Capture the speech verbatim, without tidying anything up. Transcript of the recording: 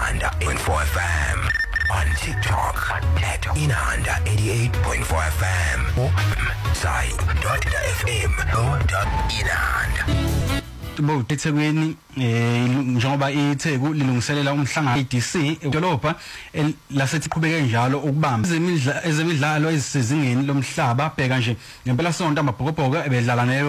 Inanda eight point four F M. On TikTok at Inanda eighty-eight point four F M or site dot F M dot Inanda. Bo eThekwini eh njengoba iTheku lilungiselela umhlangano I D C edolobha lasethi njalo ukubamba ezemidlalo ezemidlalo ezisezingeni lomhlaba bheka nje ngempela sonto amabhokobhoko ebedlala